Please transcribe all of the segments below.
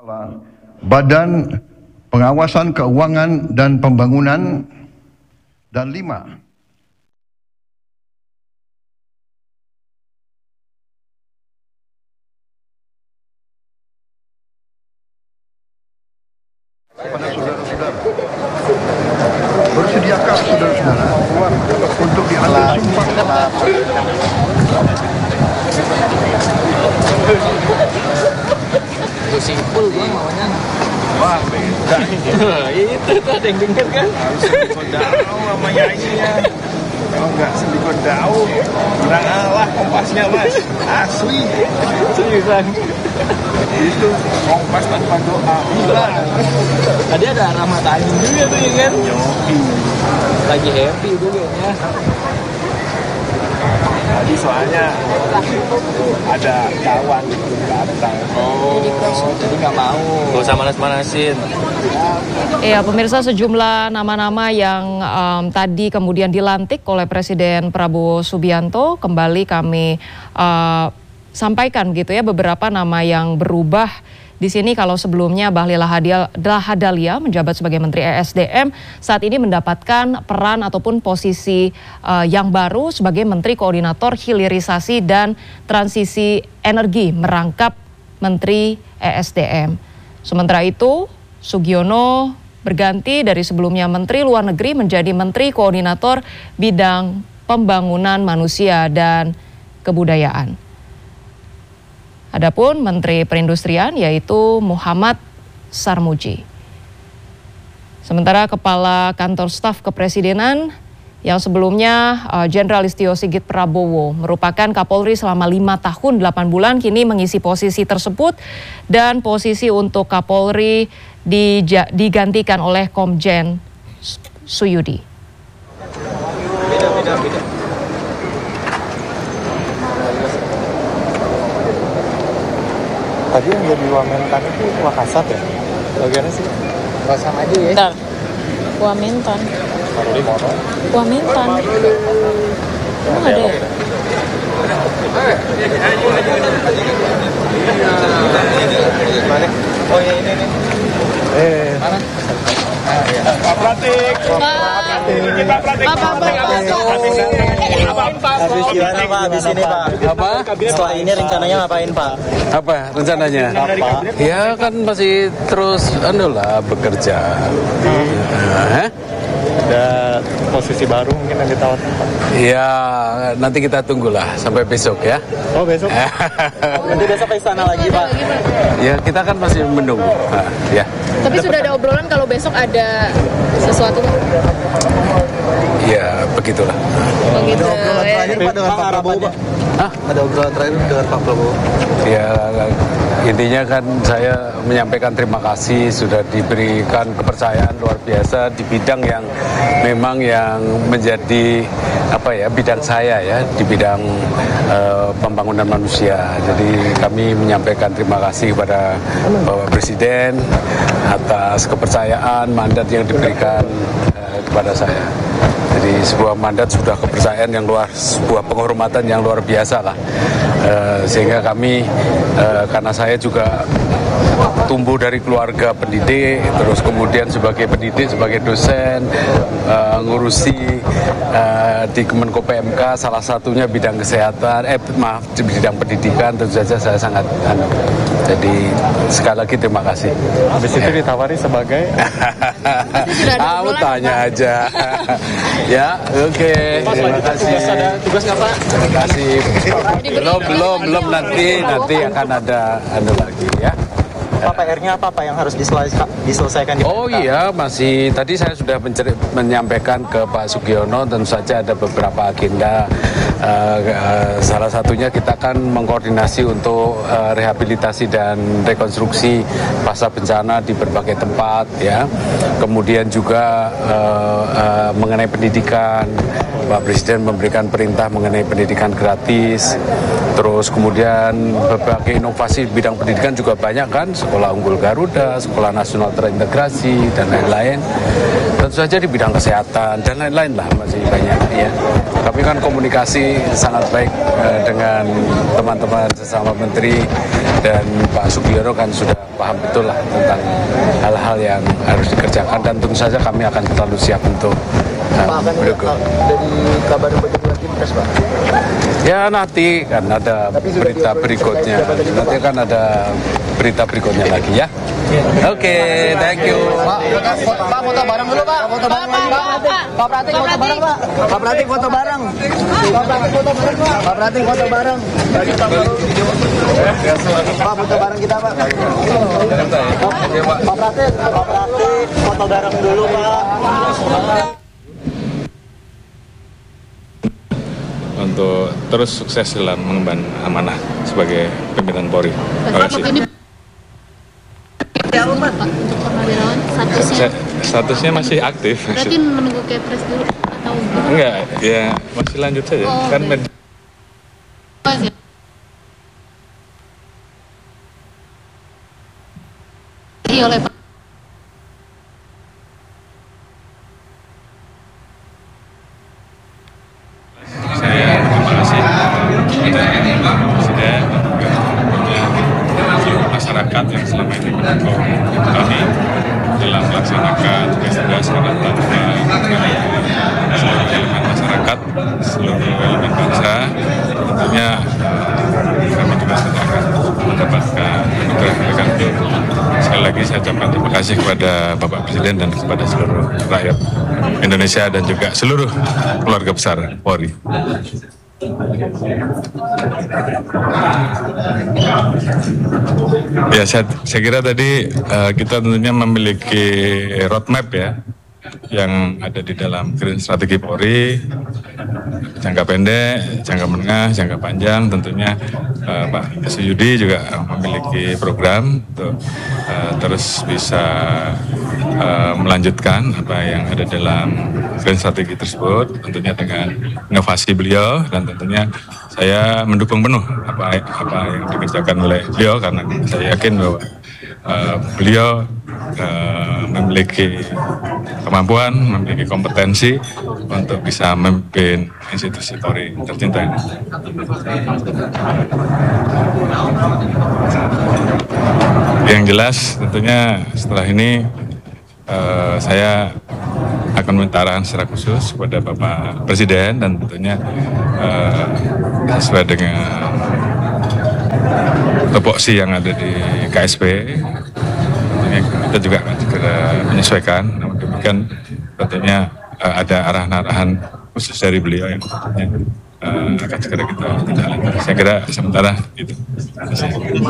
Badan Pengawasan Keuangan dan Pembangunan, dan 5. Kepada saudara-saudara, bersediakah saudara-saudara untuk diambil sumpah. Itu simpul gua maunya. Wah, beda. Itu tuh ada yang denger kan? Harus selikodau sama yainya. Kalau nggak selikodau, bilang Allah kompasnya mas. Asli. Seriusan. Itu kompas tanpa doa. Hilang. Tadi ada Rahmat Tanjung juga tuh ya kan? Yogi. Lagi happy itu kayaknya. Tadi soalnya ada kawan datang. Oh, jadi nggak mau. Gak usah manas-manasin. Iya, pemirsa, sejumlah nama-nama yang tadi kemudian dilantik oleh Presiden Prabowo Subianto kembali kami sampaikan gitu ya, beberapa nama yang berubah. Di sini kalau sebelumnya Bahlil Lahadalia menjabat sebagai Menteri ESDM, saat ini mendapatkan peran ataupun posisi yang baru sebagai Menteri Koordinator Hilirisasi dan Transisi Energi, merangkap Menteri ESDM. Sementara itu, Sugiono berganti dari sebelumnya Menteri Luar Negeri menjadi Menteri Koordinator Bidang Pembangunan Manusia dan Kebudayaan. Adapun Menteri Perindustrian yaitu Muhammad Sarmuji. Sementara Kepala Kantor Staf Kepresidenan yang sebelumnya Jenderal Listio Sigit Prabowo merupakan Kapolri selama 5 tahun 8 bulan kini mengisi posisi tersebut, dan posisi untuk Kapolri digantikan oleh Komjen Suyudi. Beda. Tadi yang jadi Wamentan itu Wakasat ya? Bagiannya sih? Pasang aja ya. Bentar. Wamentan. Wamentan. Emang ada ya? Mana? Oh ya ini nih. Mana? Pak Pratik. Pak Pratik. Habis gimana Pak? Habis ini Pak? Apa? Setelah ini rencananya ngapain Pak? Apa rencananya? Apa? Ya kan masih terus bekerja. Ada posisi baru mungkin yang ditawarkan Pak? Ya nanti kita tunggulah sampai besok ya. Oh besok? Nanti besok ke istana lagi Pak? Ya kita kan masih menunggu. Ya. Tapi sudah ada obrolan kalau besok ada sesuatu. Ya begitulah. Begitu. Ada obrolan terakhir Pak dengan Pak Prabowo Pak? Hah? Ada obrolan terakhir dengan Pak Prabowo? Ya intinya kan saya menyampaikan terima kasih sudah diberikan kepercayaan luar biasa di bidang yang memang yang menjadi bidang saya ya, di bidang pembangunan manusia. Jadi kami menyampaikan terima kasih kepada Bapak Presiden atas kepercayaan mandat yang diberikan kepada saya. Jadi sebuah mandat sudah kepercayaan yang luar, sebuah penghormatan yang luar biasa lah. Sehingga kami, karena saya juga tumbuh dari keluarga pendidik, terus kemudian sebagai pendidik, sebagai dosen, ngurusi di Kemenko PMK, salah satunya bidang kesehatan, di bidang pendidikan, tentu saja saya sangat jadi sekali lagi terima kasih. Habis itu ditawari sebagai? Kamu tanya aja. Ya, oke. Terima kasih. Ada tugas nggak Pak? Terima kasih. Belum nanti akan ada lagi ya. Pak, PR-nya apa Pak yang harus diselesaikan di PMK? Oh iya, masih tadi saya sudah menyampaikan ke Pak Sugiono, tentu saja ada beberapa agenda. Salah satunya kita kan mengkoordinasi untuk rehabilitasi dan rekonstruksi pasca bencana di berbagai tempat ya. Kemudian juga mengenai pendidikan, Pak Presiden memberikan perintah mengenai pendidikan gratis. Terus kemudian berbagai inovasi di bidang pendidikan juga banyak kan, Sekolah Unggul Garuda, Sekolah Nasional Terintegrasi, dan lain-lain. tentu saja di bidang kesehatan dan lain-lain lah masih banyak ya. Tapi kan komunikasi sangat baik dengan teman-teman sesama menteri dan Pak Sugiono kan sudah paham betul lah tentang hal-hal yang harus dikerjakan dan tentu saja kami akan selalu siap untuk mendukung. Dari kabar penjadwalan Pilpres, Pak? Ya nanti kan ada berita berikutnya. Nanti kan ada berita berikutnya lagi ya. Oke, thank you. Pak, foto bareng dulu, Pak. Foto bareng lagi, Pak. Pak Pratik foto bareng, Pak. Pak Pratik foto bareng. Pak Pratik foto bareng, Pak. Pak Pratik foto bareng. Pak, foto bareng kita, Pak. Pak Pratik foto bareng dulu, Pak. Untuk terus sukses dalam mengemban amanah sebagai pimpinan Polri. Terima kasih. Untuk Purnawirawan Statusnya masih aktif. berarti menunggu Kepres dulu atau Enggak, ya masih lanjut saja. Oh, Kan oke. Oleh Pak. saya terima kasih kepada Presiden dan juga masyarakat yang selama ini mendukung kami dalam melaksanakan tugas-tugas karena tanpa seluruh elemen masyarakat, seluruh elemen bangsa, tentunya kami juga sudah akan mendapatkan anugerah itu. Sekali lagi saya ucapkan terima kasih kepada Bapak Presiden dan kepada seluruh rakyat Indonesia dan juga seluruh keluarga besar Polri. Ya, saya kira tadi kita tentunya memiliki roadmap ya yang ada di dalam Grand Strategi Polri, jangka pendek, jangka menengah, jangka panjang. Tentunya Pak Suyudi juga memiliki program untuk terus bisa melanjutkan apa yang ada dalam Grand Strategi tersebut, tentunya dengan inovasi beliau, dan tentunya saya mendukung penuh apa yang dikerjakan oleh beliau karena saya yakin bahwa beliau memiliki kemampuan, memiliki kompetensi untuk bisa memimpin institusi Polri tercinta ini. Yang jelas tentunya setelah ini saya akan meminta arahan secara khusus kepada Bapak Presiden dan tentunya sesuai dengan tupoksi yang ada di KSP. Tentunya kita juga akan segera menyesuaikan. Namun demikian tentunya ada arahan-arahan khusus dari beliau yang tentunya akan segera kita tindak lanjuti. Saya kira sementara itu. Terima kasih.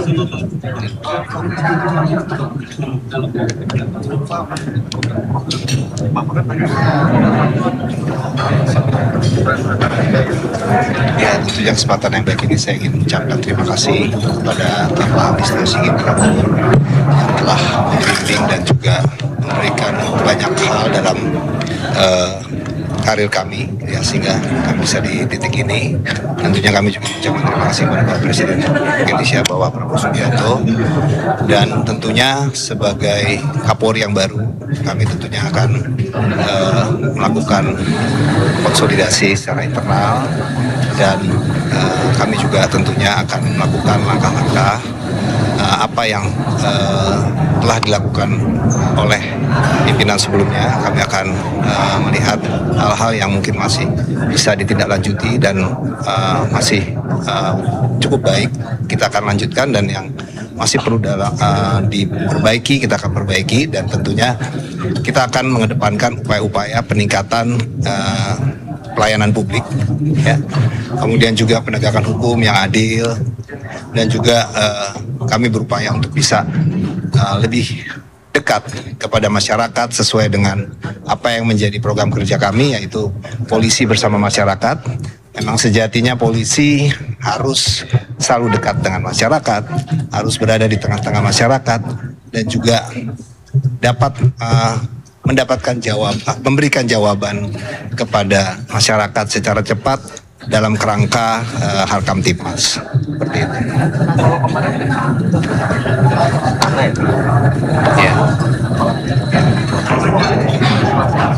Ya, tentunya kesempatan yang baik ini saya ingin mengucapkan terima kasih kepada Bapak Listio Sigit Prabowo yang telah membimbing dan juga memberikan banyak hal dalam karir kami ya, sehingga kami bisa di titik ini. Tentunya kami juga mengucapkan terima kasih kepada Bapak Presiden Indonesia Bapak Prabowo Subianto, dan tentunya sebagai Kapolri yang baru kami tentunya akan melakukan konsolidasi secara internal, dan kami juga tentunya akan melakukan langkah-langkah apa yang telah dilakukan oleh pimpinan sebelumnya. Kami akan melihat hal-hal yang mungkin masih bisa ditindaklanjuti dan masih cukup baik, kita akan lanjutkan, dan yang masih perlu diperbaiki kita akan perbaiki, dan tentunya kita akan mengedepankan upaya-upaya peningkatan pelayanan publik ya. Kemudian juga penegakan hukum yang adil, dan juga kami berupaya untuk bisa lebih dekat kepada masyarakat sesuai dengan apa yang menjadi program kerja kami, yaitu polisi bersama masyarakat. Memang sejatinya polisi harus selalu dekat dengan masyarakat, harus berada di tengah-tengah masyarakat, dan juga dapat memberikan jawaban kepada masyarakat secara cepat dalam kerangka Harkamtipmas. Seperti itu. Ya.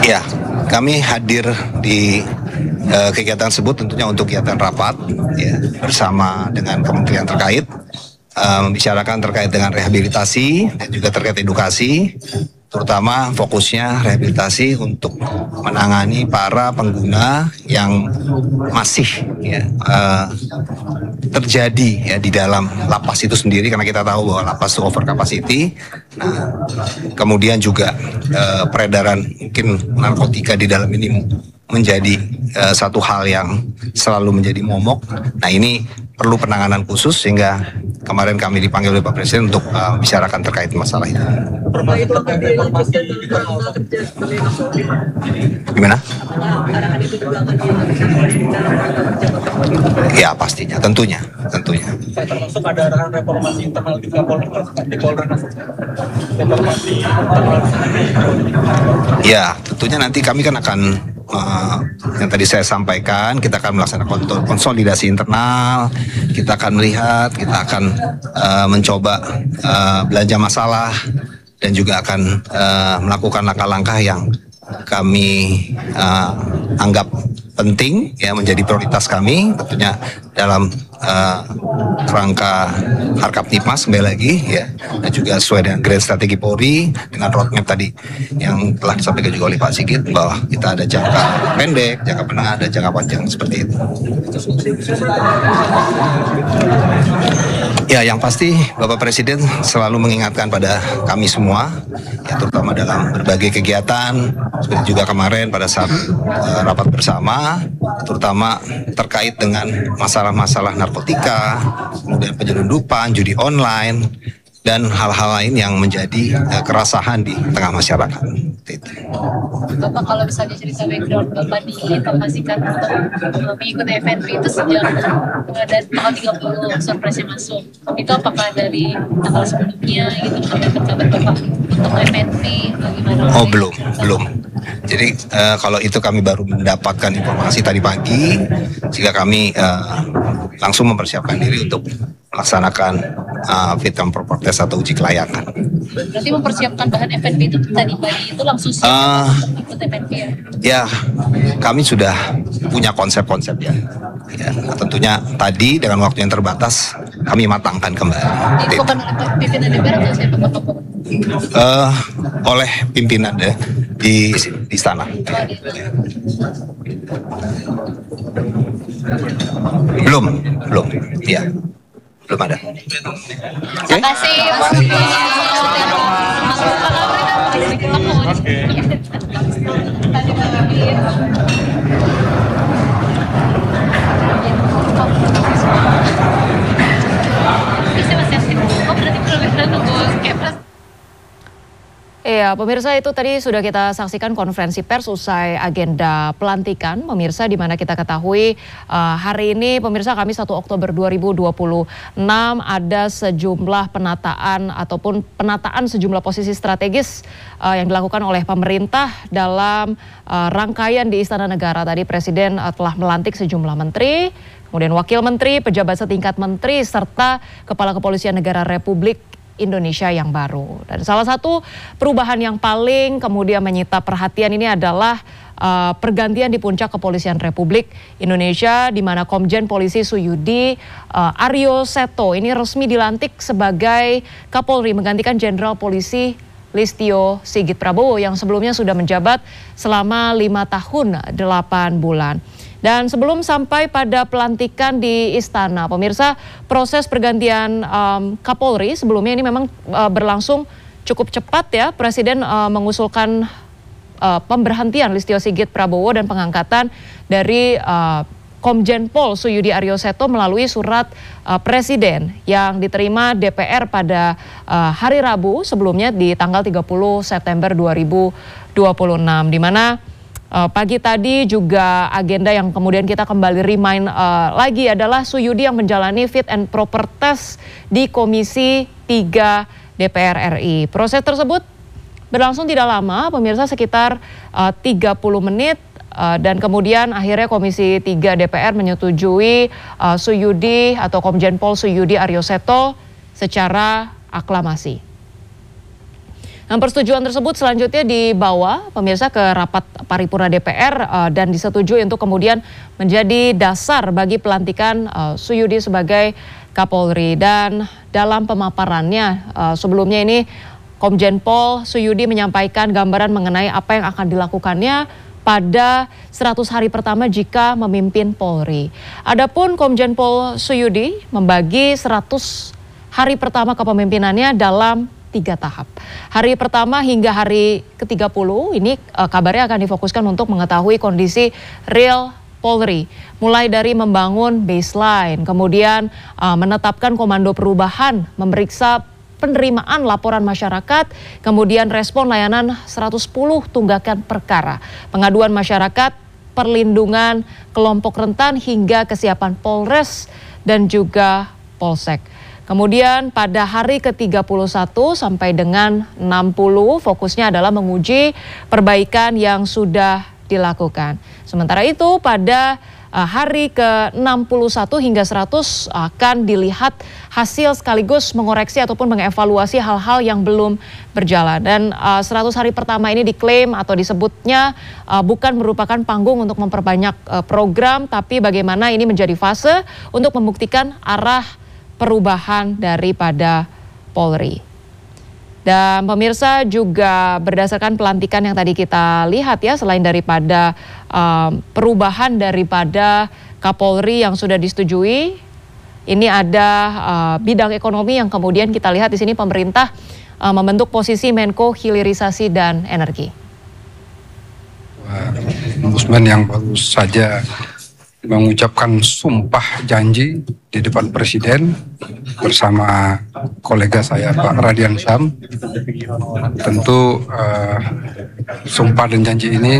Ya, kami hadir di kegiatan tersebut tentunya untuk kegiatan rapat ya, bersama dengan kementerian terkait, membicarakan terkait dengan rehabilitasi dan juga terkait edukasi, terutama fokusnya rehabilitasi untuk menangani para pengguna yang masih ya, terjadi ya di dalam lapas itu sendiri, karena kita tahu bahwa lapas itu over capacity. Nah, kemudian juga peredaran mungkin narkotika di dalam ini menjadi satu hal yang selalu menjadi momok. Nah, ini perlu penanganan khusus, sehingga kemarin kami dipanggil oleh Pak Presiden untuk bicarakan terkait masalah itu. Gimana? Ya, pastinya, tentunya. Termasuk ada arahan reformasi internal di Polri. Ya, tentunya nanti kami kan akan yang tadi saya sampaikan, kita akan melaksanakan konsolidasi internal, kita akan melihat, kita akan mencoba belanja masalah, dan juga akan melakukan langkah-langkah yang kami anggap penting ya, menjadi prioritas kami, tentunya dalam kerangka Harkaptipmas kembali lagi ya, dan juga sesuai dengan grand strategi Polri dengan roadmap tadi yang telah disampaikan juga oleh Pak Sigit, bahwa kita ada jangka pendek, jangka menengah, dan jangka panjang seperti itu. Ya, yang pasti Bapak Presiden selalu mengingatkan pada kami semua, ya, terutama dalam berbagai kegiatan, seperti juga kemarin pada saat rapat bersama, terutama terkait dengan masalah-masalah narkotika, kemudian penyelundupan, judi online, dan hal-hal lain yang menjadi keresahan di tengah masyarakat. Bapak, kalau misalnya cerita background Bapak diinformasikan untuk mengikuti FNP itu sejak dari tanggal 30 surprise-nya masuk. Itu apakah dari tanggal sebelumnya gitu, ada kabar Bapak untuk FNP atau gimana? Oh, belum. Jadi kalau itu kami baru mendapatkan informasi tadi pagi, sehingga kami langsung mempersiapkan diri untuk melaksanakan fit and proper test atau uji kelayakan. Berarti mempersiapkan bahan FNP itu tadi pagi itu langsung siap ikut FNP ya? Ya, kami sudah punya konsep-konsep ya. Nah, tentunya tadi dengan waktu yang terbatas kami matangkan kembali. Itu bukan pimpinan DPR atau siapa Bapak? Oleh pimpinan di istana. Belum, ya. Belum ada. Terima kasih Pak Iya, pemirsa, itu tadi sudah kita saksikan konferensi pers usai agenda pelantikan, pemirsa, di mana kita ketahui hari ini, pemirsa, Kamis 1 Oktober 2026 ada sejumlah penataan ataupun penataan sejumlah posisi strategis yang dilakukan oleh pemerintah dalam rangkaian di Istana Negara. Tadi Presiden telah melantik sejumlah menteri, kemudian wakil menteri, pejabat setingkat menteri, serta Kepala Kepolisian Negara Republik Indonesia yang baru. Dan salah satu perubahan yang paling kemudian menyita perhatian ini adalah pergantian di puncak Kepolisian Republik Indonesia, di mana Komjen Polisi Suyudi Aryo Seto ini resmi dilantik sebagai Kapolri, menggantikan Jenderal Polisi Listio Sigit Prabowo yang sebelumnya sudah menjabat selama 5 tahun 8 bulan. Dan sebelum sampai pada pelantikan di Istana, pemirsa, proses pergantian Kapolri sebelumnya ini memang berlangsung cukup cepat ya. Presiden mengusulkan pemberhentian Listio Sigit Prabowo dan pengangkatan dari Komjen Pol Suyudi Aryo Seto melalui surat Presiden yang diterima DPR pada hari Rabu sebelumnya di tanggal 30 September 2026, di mana pagi tadi juga agenda yang kemudian kita kembali remind lagi adalah Suyudi yang menjalani fit and proper test di Komisi 3 DPR RI. Proses tersebut berlangsung tidak lama, pemirsa, sekitar 30 menit dan kemudian akhirnya Komisi 3 DPR menyetujui Suyudi atau Komjen Pol Suyudi Aryo Seto secara aklamasi. Dan persetujuan tersebut selanjutnya dibawa pemirsa ke rapat paripurna DPR dan disetujui untuk kemudian menjadi dasar bagi pelantikan Suyudi sebagai Kapolri. Dan dalam pemaparannya sebelumnya ini Komjen Pol Suyudi menyampaikan gambaran mengenai apa yang akan dilakukannya pada 100 hari pertama jika memimpin Polri. Adapun Komjen Pol Suyudi membagi 100 hari pertama kepemimpinannya dalam 3 tahap. Hari pertama hingga hari ke-30 ini kabarnya akan difokuskan untuk mengetahui kondisi real Polri. Mulai dari membangun baseline, kemudian menetapkan komando perubahan, memeriksa penerimaan laporan masyarakat, kemudian respon layanan 110 tunggakan perkara, pengaduan masyarakat, perlindungan kelompok rentan hingga kesiapan Polres dan juga Polsek. Kemudian pada hari ke-31 sampai dengan 60 fokusnya adalah menguji perbaikan yang sudah dilakukan. Sementara itu pada hari ke-61 hingga 100 akan dilihat hasil sekaligus mengoreksi ataupun mengevaluasi hal-hal yang belum berjalan. Dan 100 hari pertama ini diklaim atau disebutnya bukan merupakan panggung untuk memperbanyak program, tapi bagaimana ini menjadi fase untuk membuktikan arah perubahan daripada Polri. Dan pemirsa juga berdasarkan pelantikan yang tadi kita lihat ya, selain daripada perubahan daripada Kapolri yang sudah disetujui, ini ada bidang ekonomi yang kemudian kita lihat di sini pemerintah membentuk posisi Menko Hilirisasi dan Energi. Ombudsman yang baru saja mengucapkan sumpah janji di depan Presiden bersama kolega saya Pak Radian Syam. Tentu sumpah dan janji ini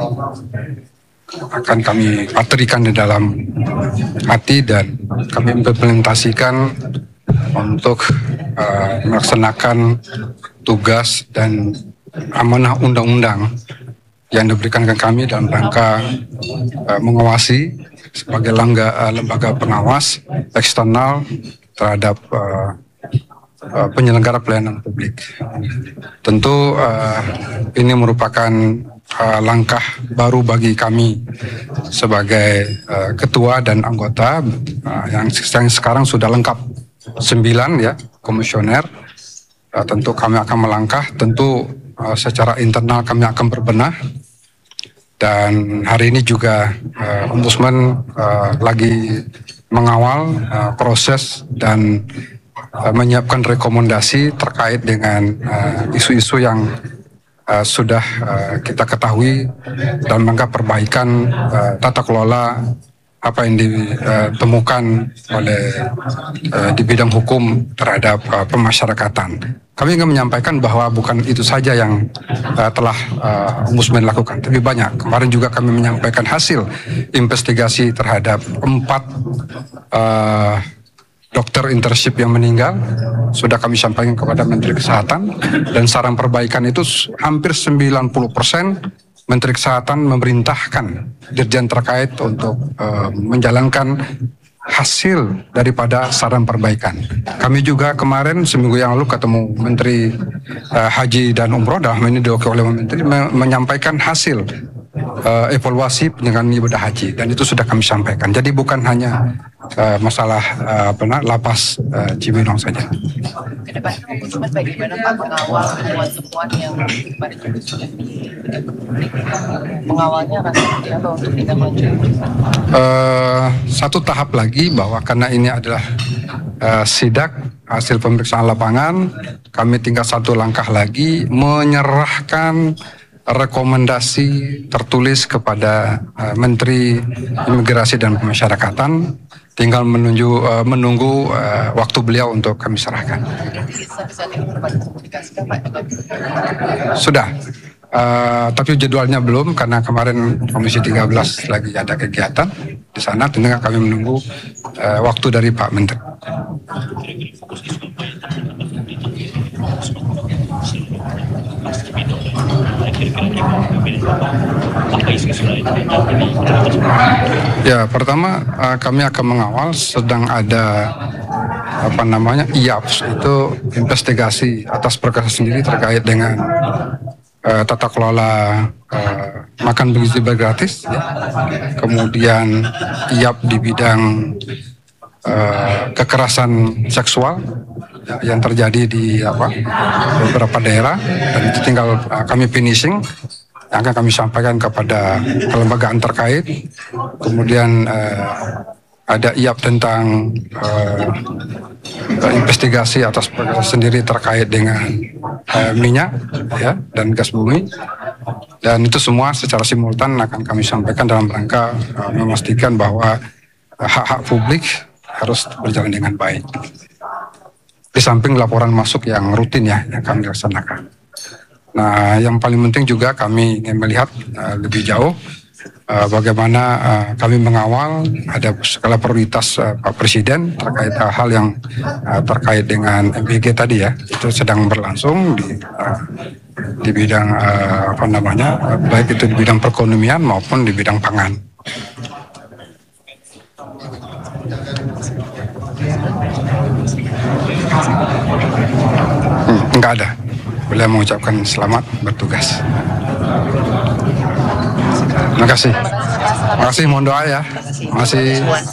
akan kami patrikan di dalam hati dan kami implementasikan untuk melaksanakan tugas dan amanah undang-undang yang diberikan ke kami dalam rangka mengawasi sebagai lembaga pengawas eksternal terhadap penyelenggara pelayanan publik. Tentu ini merupakan langkah baru bagi kami sebagai ketua dan anggota yang sekarang sudah lengkap 9 ya komisioner. Tentu kami akan melangkah, tentu secara internal kami akan berbenah. Dan hari ini juga Ombudsman lagi mengawal proses dan menyiapkan rekomendasi terkait dengan isu-isu yang sudah kita ketahui dalam rangka perbaikan tata kelola apa yang ditemukan oleh di bidang hukum terhadap pemasyarakatan. Kami ingin menyampaikan bahwa bukan itu saja yang telah Ombudsman lakukan, tapi banyak. Kemarin juga kami menyampaikan hasil investigasi terhadap 4 dokter internship yang meninggal. Sudah kami sampaikan kepada Menteri Kesehatan dan saran perbaikan itu hampir 90% Menteri Kesehatan memerintahkan dirjen terkait untuk menjalankan hasil daripada saran perbaikan. Kami juga kemarin seminggu yang lalu ketemu Menteri Haji dan Umroh, dalam ini diwakili oleh Menteri, menyampaikan hasil evaluasi penyelenggaraan ibadah haji dan itu sudah kami sampaikan. Jadi bukan hanya masalah lapas Cibinong saja. Kedepannya Ombudsman bagaimana Pak mengawal temuan-temuan yang kemarin juga sudah pengawalnya akan seperti apa untuk tindak lanjut? Satu tahap lagi bahwa karena ini adalah sidak hasil pemeriksaan lapangan, kami tinggal satu langkah lagi menyerahkan rekomendasi tertulis kepada Menteri Imigrasi dan Pemasyarakatan, tinggal menunggu waktu beliau untuk kami serahkan. Sudah, tapi jadwalnya belum karena kemarin Komisi 13 lagi ada kegiatan di sana, tentunya kami menunggu waktu dari Pak Menteri. Ya, pertama kami akan mengawal sedang ada IAPS, itu investigasi atas perkara sendiri terkait dengan tata kelola makan bergizi gratis, ya. Kemudian IAP di bidang kekerasan seksual yang terjadi di beberapa daerah, dan itu tinggal kami finishing, yang akan kami sampaikan kepada kelembagaan terkait. Kemudian ada IAP tentang investigasi atas perkara sendiri terkait dengan minyak, ya, dan gas bumi, dan itu semua secara simultan akan kami sampaikan dalam rangka memastikan bahwa hak-hak publik harus berjalan dengan baik. Di samping laporan masuk yang rutin, ya, yang kami laksanakan. Nah, yang paling penting juga kami ingin melihat lebih jauh bagaimana kami mengawal ada skala prioritas Pak Presiden terkait hal-hal yang terkait dengan MBG tadi, ya, itu sedang berlangsung di bidang baik itu di bidang perekonomian maupun di bidang pangan. Enggak ada. Beliau mengucapkan selamat bertugas. Terima kasih. Terima kasih, mohon doa, ya. Terima kasih.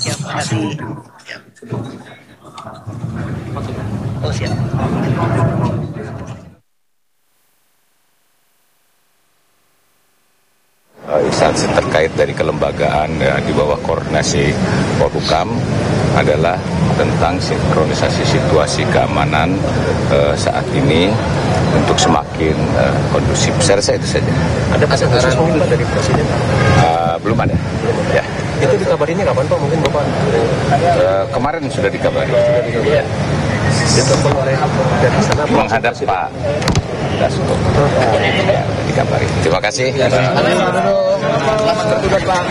Instansi terkait dari kelembagaan di bawah koordinasi Polhukam adalah tentang sinkronisasi situasi keamanan saat ini untuk semakin kondusif. Saya rasa itu saja. Ada pesan mungkin dari Presiden? Belum ada. Ya. Itu dikabarinnya kapan, Pak? Mungkin Bapak? Kemarin sudah dikabari. Ya. Ditelepon oleh dari sana menghadap Pak Dasko. Ya, dikabari. Terima kasih. Selamat bertugas, Pak.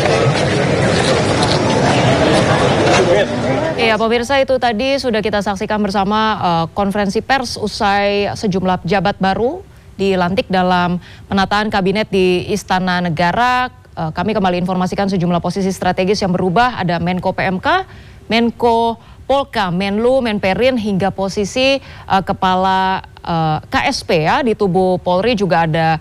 Ya, pemirsa, itu tadi sudah kita saksikan bersama konferensi pers usai sejumlah pejabat baru dilantik dalam penataan kabinet di Istana Negara. Kami kembali informasikan sejumlah posisi strategis yang berubah. Ada Menko PMK, Menko Polka, Menlu, Menperin, hingga posisi kepala KSP, ya, di tubuh Polri juga ada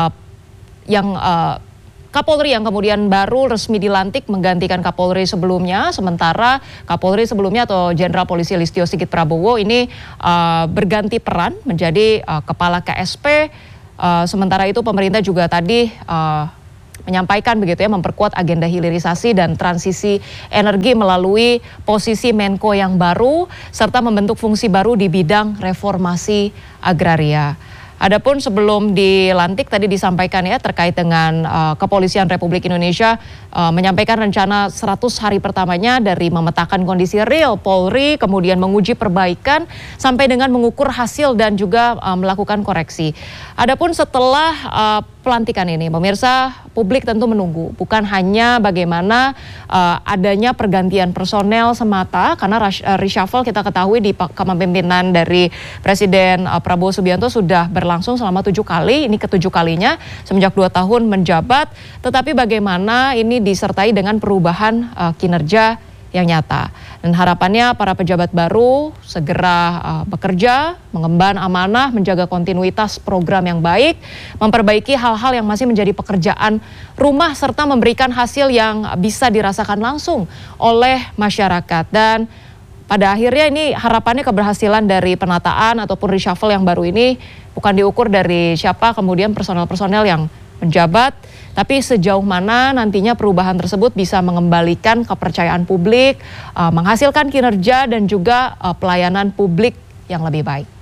Kapolri yang kemudian baru resmi dilantik menggantikan Kapolri sebelumnya, sementara Kapolri sebelumnya atau Jenderal Polisi Listio Sigit Prabowo ini berganti peran menjadi kepala KSP. Sementara itu pemerintah juga tadi menyampaikan begitu, ya, memperkuat agenda hilirisasi dan transisi energi melalui posisi Menko yang baru serta membentuk fungsi baru di bidang reformasi agraria. Adapun sebelum dilantik tadi disampaikan, ya, terkait dengan Kepolisian Republik Indonesia menyampaikan rencana 100 hari pertamanya dari memetakan kondisi real Polri, kemudian menguji perbaikan sampai dengan mengukur hasil dan juga melakukan koreksi. Adapun setelah pelantikan ini, pemirsa, publik tentu menunggu bukan hanya bagaimana adanya pergantian personel semata, karena reshuffle kita ketahui di kepemimpinan dari Presiden Prabowo Subianto sudah berlangsung selama 7 kali, ini ke-7 kalinya semenjak 2 tahun menjabat, tetapi bagaimana ini disertai dengan perubahan kinerja yang nyata. Dan harapannya para pejabat baru segera bekerja, mengemban amanah, menjaga kontinuitas program yang baik, memperbaiki hal-hal yang masih menjadi pekerjaan rumah, serta memberikan hasil yang bisa dirasakan langsung oleh masyarakat. Dan pada akhirnya ini harapannya keberhasilan dari penataan ataupun reshuffle yang baru ini bukan diukur dari siapa kemudian personel-personel yang menjabat, tapi sejauh mana nantinya perubahan tersebut bisa mengembalikan kepercayaan publik, menghasilkan kinerja dan juga pelayanan publik yang lebih baik.